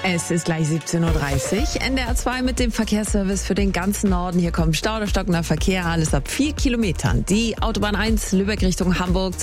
Es ist gleich 17.30 Uhr. NDR 2 mit dem Verkehrsservice für den ganzen Norden. Hier kommt Stau oder stockender Verkehr, alles ab 4 Kilometern. Die Autobahn 1 Lübeck Richtung Hamburg